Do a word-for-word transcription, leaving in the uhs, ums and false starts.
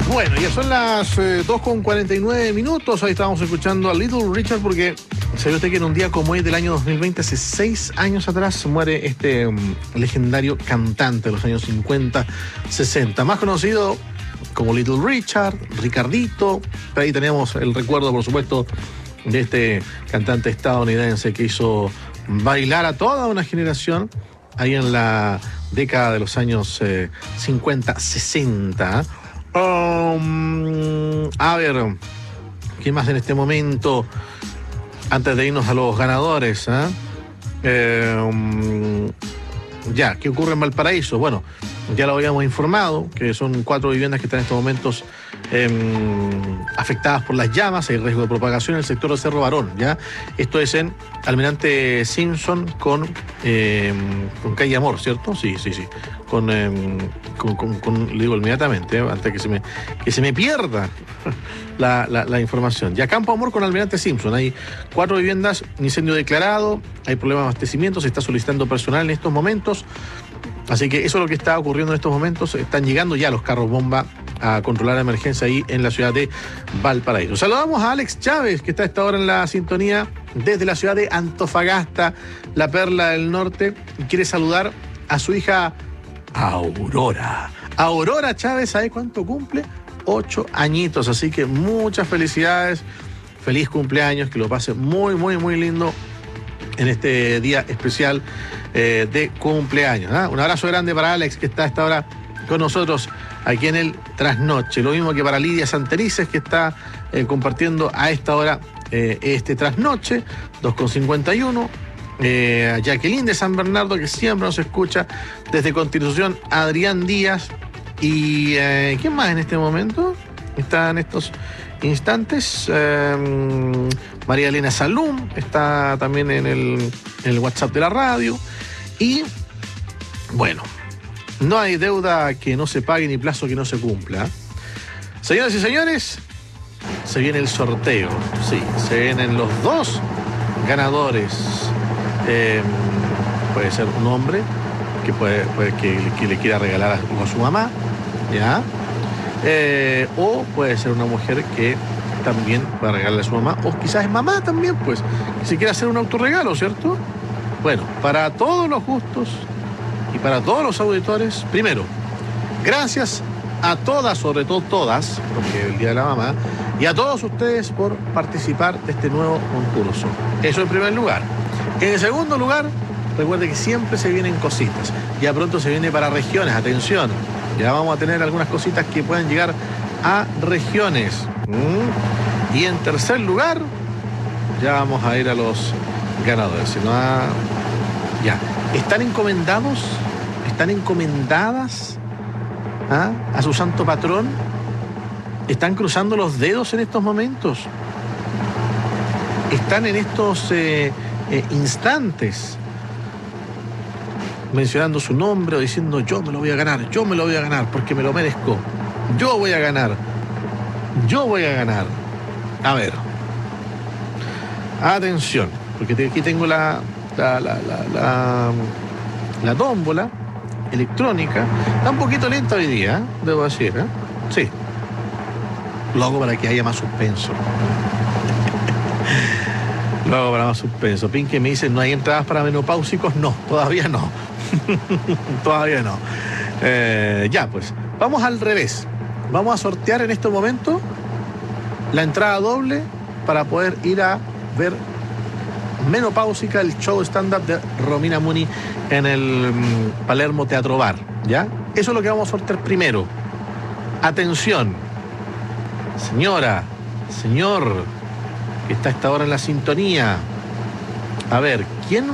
Bueno, ya son las eh, dos con cuarenta y nueve minutos. Ahí estábamos escuchando a Little Richard porque sabe usted que en un día como hoy del año dos mil veinte, hace seis años atrás, muere este um, legendario cantante de los años cincuenta, sesenta, más conocido como Little Richard, Ricardito. Ahí tenemos el recuerdo, por supuesto, de este cantante estadounidense que hizo bailar a toda una generación ahí en la década de los años eh, cincuenta, sesenta. Um, a ver, ¿qué más en este momento? Antes de irnos a los ganadores, ¿eh? Eh, um, ya, ¿qué ocurre en Valparaíso? Bueno, ya lo habíamos informado, que son cuatro viviendas que están en estos momentos eh, afectadas por las llamas. Hay riesgo de propagación en el sector de Cerro Barón, ¿ya? Esto es en Almirante Simpson con, eh, con Calle Amor, ¿cierto? Sí, sí, sí. Con, eh, con, con, con le digo inmediatamente, ¿eh? Antes que se me, que se me pierda la, la, la información. Ya, Campo Amor con Almirante Simpson. Hay cuatro viviendas, incendio declarado, hay problemas de abastecimiento, se está solicitando personal en estos momentos. Así que eso es lo que está ocurriendo en estos momentos. Están llegando ya los carros bomba a controlar la emergencia ahí en la ciudad de Valparaíso. Saludamos a Alex Chávez, que está a esta hora en la sintonía desde la ciudad de Antofagasta, la perla del norte, y quiere saludar a su hija Aurora. Aurora Chávez, ¿sabe cuánto cumple? Ocho añitos, así que muchas felicidades, feliz cumpleaños, que lo pase muy, muy, muy lindo en este día especial eh, de cumpleaños, ¿eh? Un abrazo grande para Alex, que está a esta hora con nosotros aquí en el Trasnoche. Lo mismo que para Lidia Santelices, que está eh, compartiendo a esta hora eh, este Trasnoche, dos con cincuenta y uno. Eh, a Jacqueline de San Bernardo, que siempre nos escucha desde Constitución, Adrián Díaz. ¿Y eh, quién más en este momento está en estos instantes? Eh, María Elena Salum está también en el, en el WhatsApp de la radio. Y bueno, no hay deuda que no se pague ni plazo que no se cumpla. Señoras y señores, se viene el sorteo. Sí, se vienen los dos ganadores. Eh, puede ser un hombre que puede, puede que, que le quiera regalar algo a su mamá, ¿ya? Eh, o puede ser una mujer que también va a regalarle a su mamá, o quizás es mamá también, pues, que se quiere hacer un autorregalo, ¿cierto? Bueno, para todos los gustos y para todos los auditores, primero, gracias a todas, sobre todo todas, porque es el Día de la Mamá, y a todos ustedes por participar de este nuevo concurso. Eso en primer lugar. En segundo lugar, recuerde que siempre se vienen cositas. Ya pronto se viene para regiones, atención. Ya vamos a tener algunas cositas que puedan llegar a regiones. ¿Mm? Y en tercer lugar, ya vamos a ir a los ganadores. Si no ha... Ya. ¿Están encomendados? ¿Están encomendadas ¿ah? a su santo patrón? ¿Están cruzando los dedos en estos momentos? ¿Están en estos eh, eh, instantes mencionando su nombre o diciendo yo me lo voy a ganar, yo me lo voy a ganar porque me lo merezco, yo voy a ganar, yo voy a ganar? A ver, atención, porque aquí tengo la la, la, la, la, la tómbola electrónica. Está un poquito lenta hoy día, ¿eh? Debo decir, ¿eh? Sí, lo hago para que haya más suspenso. Lo hago para más suspenso. Pinque me dice, ¿no hay entradas para menopáusicos? No, todavía no. Todavía no. Eh, ya, pues, vamos al revés. Vamos a sortear en este momento la entrada doble para poder ir a ver Menopáusica, el show stand-up de Romina Muni en el um, Palermo Teatro Bar, ¿ya? Eso es lo que vamos a sortear primero. Atención, señora, señor, que está a esta hora en la sintonía. A ver,